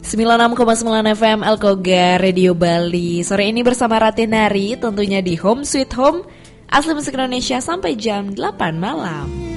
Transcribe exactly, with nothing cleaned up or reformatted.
sembilan puluh enam koma sembilan F M Elkoga Radio Bali. Sore ini bersama Ratinari, tentunya di Home Sweet Home Asli Musik Indonesia sampai jam delapan malam.